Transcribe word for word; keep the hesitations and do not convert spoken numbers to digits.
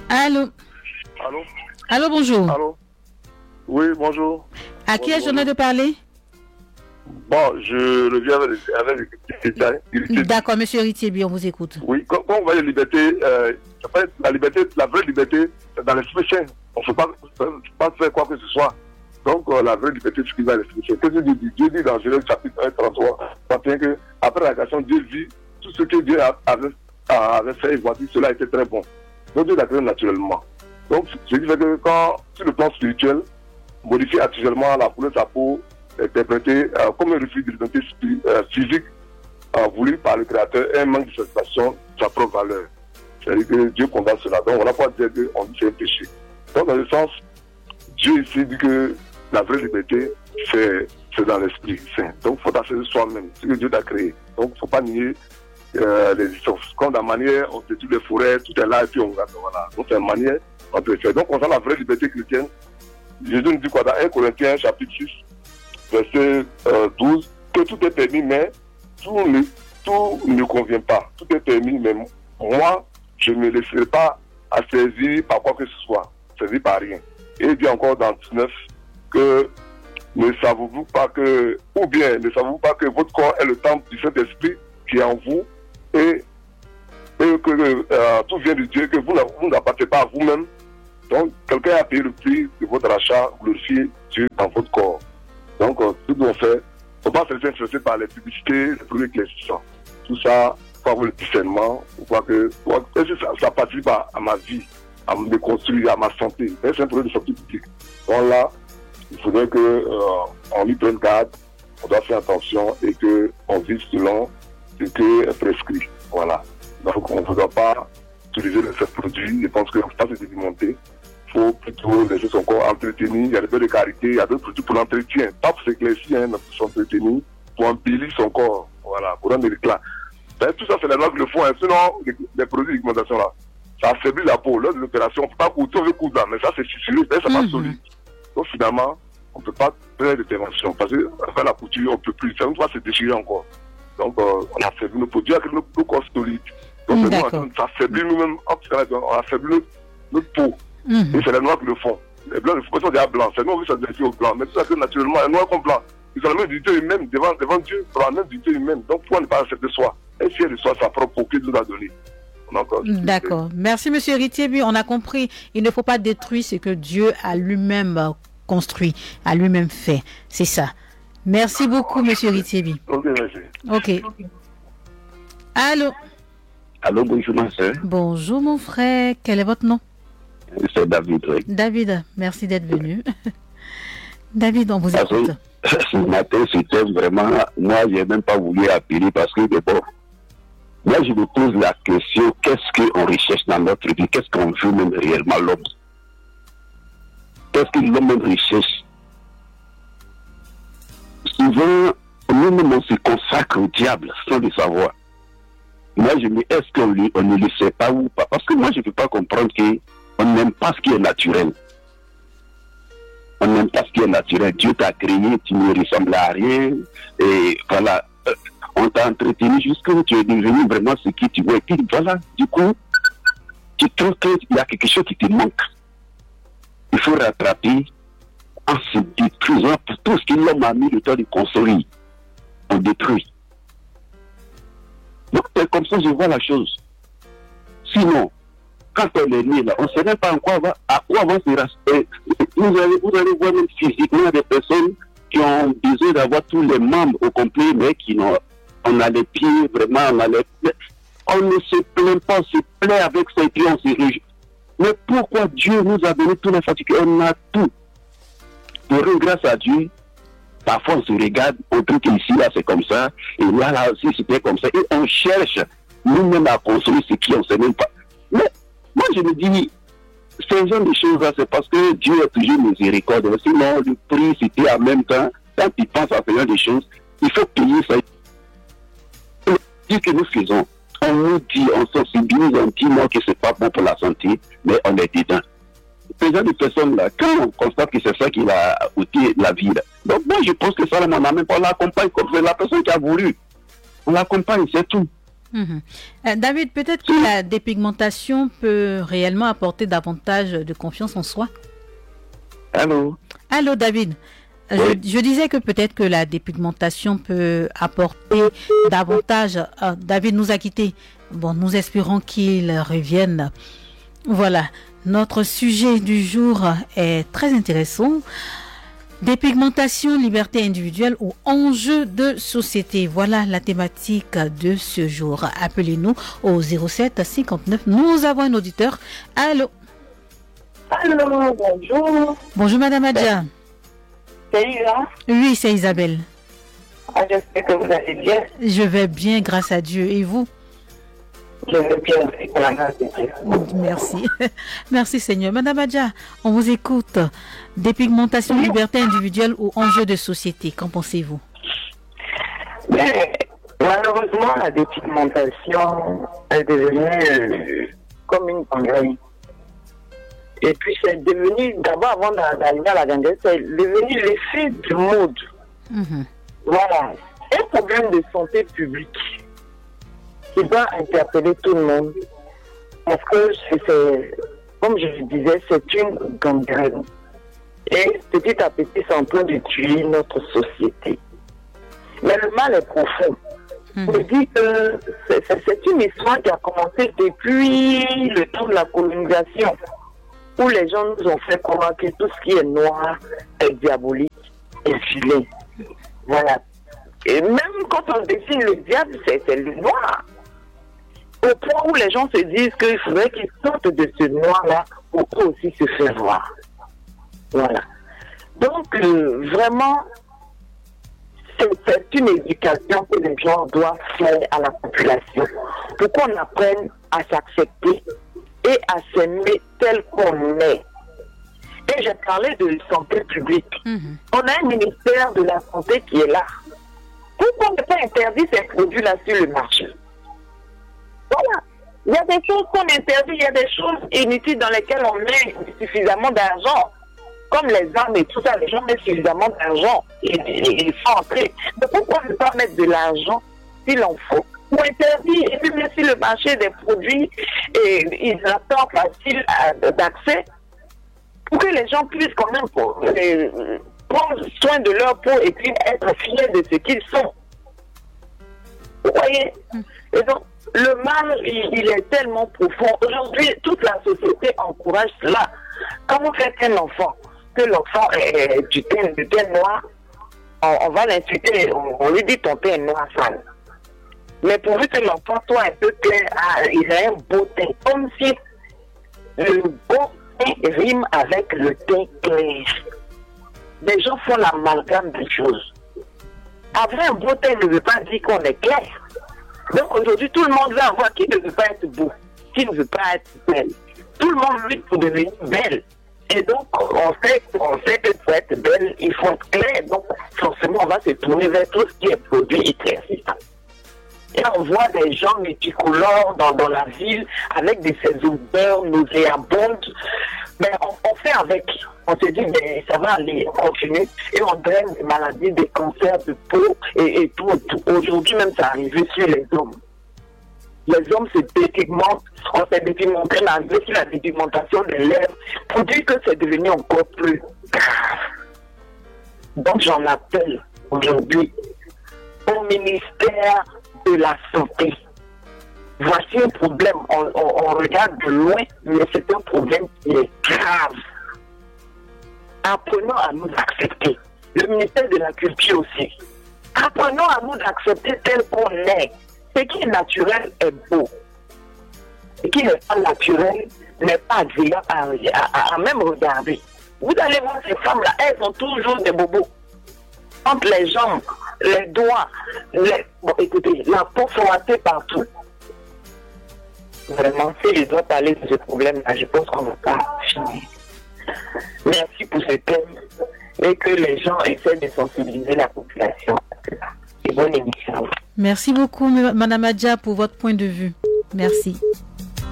Allô. Allô. Allô, bonjour. Allô. Oui, bonjour. À bonjour, qui ai-je l'honneur de parler? Bon, je reviens avec, avec les détails. D'accord, monsieur Ritiebi, on vous écoute. Oui, quand, quand on va à la liberté, euh, la liberté, la vraie liberté, c'est dans l'esprit saint. On ne peut pas, pas faire quoi que ce soit. Donc, euh, la vraie liberté, c'est ce qui va à l'esprit saint. Qu'est-ce que Dieu dit? Dieu dit dans Genèse chapitre un, trente-trois, que après la création, Dieu vit tout ce que Dieu avait, avait fait et voici, cela était très bon. Donc, Dieu l'a créé naturellement. Donc, ce qui fait que quand, sur le plan spirituel, modifier artificiellement la couleur de sa peau, interprété euh, comme un refus de l'identité euh, physique euh, voulu par le Créateur, un manque de satisfaction de sa propre valeur. C'est-à-dire que Dieu condamne cela. Donc, on n'a pas dire qu'on dit c'est un péché. Donc, dans le sens, Dieu ici dit que la vraie liberté, c'est, c'est dans l'esprit saint. Donc, il faut accepter soi-même, ce que Dieu t'a créé. Donc, il ne faut pas nier euh, les histoires. Comme dans la manière, on détruit les forêts, tout est là, et puis on regarde. Voilà. Donc, c'est une manière, on peut faire. Donc, concernant la vraie liberté chrétienne, Jésus nous dit quoi dans un Corinthiens chapitre six, verset euh, douze, que tout est permis, mais tout ne, tout ne convient pas. Tout est permis, mais moi, je ne me laisserai pas assaisir par quoi que ce soit, saisir par rien. Et il dit encore dans dix-neuf que ne savez-vous pas que, ou bien ne savez-vous pas que votre corps est le temple du Saint-Esprit qui est en vous et, et que euh, tout vient de Dieu, que vous, vous n'appartenez pas à vous-même. Donc, quelqu'un a payé le prix de votre achat, glorifiez Dieu dans votre corps. Donc, euh, tout ce qu'on fait, il ne faut pas se laisser influencer par les publicités, les produits éclaircissants. Tout ça, il faut avoir le discernement, il faut que ça, ça participe à, à ma vie, à me construire, à ma santé. Mais c'est un produit de santé publique. Donc là, il faudrait qu'on euh, y prenne garde, on doit faire attention et qu'on vive selon ce qui est prescrit. Voilà. Donc, on ne doit pas utiliser ces produits. Je pense qu'il ne faut pas se démonter. Il faut plutôt laisser son corps entretenu. Il y a des belles de carité, il y a d'autres produits pour l'entretien. Pas pour s'éclaircir, hein, mais pour s'entretenir, pour embellir son corps. Voilà, pour rendre l'éclat. Ben, tout ça, c'est les lois qui le font. Hein. Sinon, les, les produits d'augmentation, là, ça affaiblit la peau. Lors de l'opération, on ne peut pas coudre, on veut coudre là, mais ça, c'est fissuré, c'est pas mm-hmm. solide. Donc, finalement, on ne peut pas faire d'intervention. Parce que, après la couture, on ne peut plus. Ça, on va se déchirer encore. Donc, euh, on affaiblit nos produits avec nos, nos corps solides. Donc, mm, nous, ça affaiblit nous-mêmes, on affaiblit notre, notre peau. Mmh. Et c'est les noirs qui le font. Les blancs, ils sont déjà blancs. C'est nous, on veut s'adresser aux blancs. Mais tout ça, c'est naturellement, un noir comme blanc. Ils ont la même dignité humaine devant, devant Dieu, pour la même dignité humaine. Donc, pourquoi ne pas accepter soi? Et fier de soi, sa propre peau qu'il nous a donné. D'accord. Merci, monsieur Ritiebi. On a compris. Il ne faut pas détruire ce que Dieu a lui-même construit, a lui-même fait. C'est ça. Merci beaucoup, monsieur Ritiebi. Ok, merci. Ok. Allô? Allô, bonjour, ma soeur. Bonjour, mon frère. Quel est votre nom? C'est David, oui. David, merci d'être venu. David, on vous parce écoute. Que, ce matin, c'était vraiment... Moi, je n'ai même pas voulu appeler parce que, d'abord, moi, je me pose la question, qu'est-ce qu'on recherche dans notre vie? Qu'est-ce qu'on veut même réellement, l'homme? Qu'est-ce que l'homme même recherche? Souvent, nous-mêmes, on se consacre au diable sans le savoir. Moi, je me dis, est-ce qu'on on ne le sait pas ou pas? Parce que moi, je ne peux pas comprendre que on n'aime pas ce qui est naturel. On n'aime pas ce qui est naturel. Dieu t'a créé, tu ne ressembles à rien. Et voilà, euh, on t'a entretenu jusqu'à ce que tu es devenu vraiment ce que tu veux. Et puis voilà, du coup, tu trouves qu'il y a quelque chose qui te manque. Il faut rattraper en se détruisant pour tout ce que l'homme a mis le temps de construire. On détruit. Donc c'est comme ça que je vois la chose. Sinon, quand on est né là, on ne sait même pas en quoi va, à quoi va se rassembler. Vous allez, vous allez voir même physiquement des personnes qui ont besoin d'avoir tous les membres au complet, mais qui n'ont, on a les pieds, vraiment, on a les pieds. On ne se plaint pas, on se plaint avec ses pieds, on se réjouit. Mais pourquoi Dieu nous a donné tous les fatigues? On a tout. Pour eux, grâce à Dieu, parfois on se regarde, on trouve qu'ici, là, c'est comme ça, et là, là aussi, c'était comme ça. Et on cherche nous-mêmes à construire ce qui on ne sait même pas. Mais moi, je me dis, ces genre de choses-là, c'est parce que Dieu est toujours miséricordieux. Sinon, le prix, c'était en même temps, quand il pense à ce genre de choses, il faut payer ça. Ce que nous faisons, on nous dit, on sensibilise, on dit non que c'est pas bon pour la santé, mais on est dedans. Ces genre de personnes-là, quand on constate que c'est ça qui a ôté la vie, là. Donc moi, je pense que ça, on n'a même pas, on l'accompagne comme c'est la personne qui a voulu. On l'accompagne, c'est tout. Mmh. Euh, David, peut-être que la dépigmentation peut réellement apporter davantage de confiance en soi. Allô? Allô, David. Je, Oui. je disais que peut-être que la dépigmentation peut apporter davantage. Ah, David nous a quittés. Bon, nous espérons qu'il revienne. Voilà, notre sujet du jour est très intéressant. Dépigmentation, liberté individuelle ou enjeu de société. Voilà la thématique de ce jour. Appelez-nous au zéro sept cinquante-neuf. Nous avons un auditeur. Allô? Allô, bonjour. Bonjour, Madame Adja. C'est Ila. Oui, c'est Isabelle. Ah, j'espère que vous allez bien. Je vais bien, grâce à Dieu. Et vous? Je vais bien avec la grâce de Dieu. Merci. Merci, Seigneur. Madame Adja, on vous écoute. Dépigmentation, liberté individuelle ou enjeu de société, qu'en pensez-vous? Mais malheureusement, la dépigmentation est devenue euh, comme une gangrène. Et puis c'est devenu, d'abord avant d'arriver à la gangrène, c'est devenu l'effet du mode. Mhm. Voilà. C'est un problème de santé publique qui doit interpeller tout le monde. Parce que c'est, comme je le disais, c'est une gangrène. Et petit à petit, c'est en train de tuer notre société. Mais le mal est profond. Mhm. Je dis que c'est, c'est, c'est une histoire qui a commencé depuis le temps de la colonisation, où les gens nous ont fait croire que tout ce qui est noir est diabolique et vilain. Voilà. Et même quand on dessine le diable, c'est, c'est le noir. Au point où les gens se disent qu'il faudrait qu'ils sortent de ce noir-là pour eux aussi se faire voir. Voilà. Donc, euh, vraiment, c'est, c'est une éducation que les gens doivent faire à la population pour qu'on apprenne à s'accepter et à s'aimer tel qu'on est. Et j'ai parlé de santé publique. Mhm. On a un ministère de la santé qui est là. Pourquoi ne pas interdire ces produits-là sur le marché? Voilà. Il y a des choses qu'on interdit, il y a des choses inutiles dans lesquelles on met suffisamment d'argent. Comme les armes et tout ça, les gens mettent suffisamment d'argent et ils font entrer. Mais pourquoi ne pas mettre de l'argent s'il en faut pour interdire et puis mettre sur le marché des produits et ils attendent facile d'accès pour que les gens puissent quand même pour, euh, prendre soin de leur peau et puis être fiers de ce qu'ils sont. Vous voyez? Et donc, le mal, il, il est tellement profond. Aujourd'hui, toute la société encourage cela. Quand vous faites un enfant, que l'enfant est du teint, du teint noir, on, on va l'insulter, on, on lui dit ton teint est noir sale. Mais pourvu que l'enfant soit un peu clair, ah, il a un beau teint. Comme si le beau teint rime avec le teint clair. Les gens font l'amalgame des choses. Avoir un beau teint ne veut pas dire qu'on est clair. Donc aujourd'hui, tout le monde veut avoir qui ne veut pas être beau, qui ne veut pas être belle. Tout le monde lutte pour devenir belle. Et donc, on sait, on sait que pour être belle, il faut être clair. Donc, forcément, on va se tourner vers tout ce qui est produit éclaircissant. Et on voit des gens multicolores dans, dans la ville avec des ces odeurs nauséabondes. Mais on, on fait avec. On se dit, mais ça va aller, on continue. Et on draine des maladies, des cancers de peau et, et tout, tout. Aujourd'hui, même, ça arrive sur les hommes. Les hommes se dépigmentent. On s'est dépigmenté, mais avec la dépigmentation des lèvres, pour dire que c'est devenu encore plus grave. Donc, j'en appelle aujourd'hui au ministère de la Santé. Voici un problème. On, on, on regarde de loin, mais c'est un problème qui est grave. Apprenons à nous accepter. Le ministère de la Culture aussi. Apprenons à nous accepter tel qu'on est. Ce qui est naturel est beau. Ce qui n'est pas naturel n'est pas agréable à, à, à même regarder. Vous allez voir ces femmes-là, elles ont toujours des bobos. Entre les jambes, les doigts, les... Bon, écoutez, la peau formatée partout. Vraiment, si je dois parler de ce problème-là, je pense qu'on ne va pas finir. Merci pour ce thème et que les gens essaient de sensibiliser la population. Et bonne émission. Merci beaucoup, Madame Adja, pour votre point de vue. Merci.